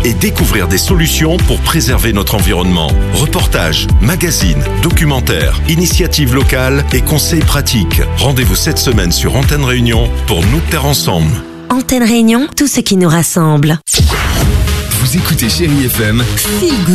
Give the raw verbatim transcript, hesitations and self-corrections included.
et découvrir des solutions pour préserver notre environnement. Reportages, magazines, documentaires, initiatives locales et conseils pratiques. Rendez-vous cette semaine sur Antenne Réunion pour nous taire ensemble. Antenne Réunion, tout ce qui nous rassemble. Vous écoutez Chérie F M. Feel good.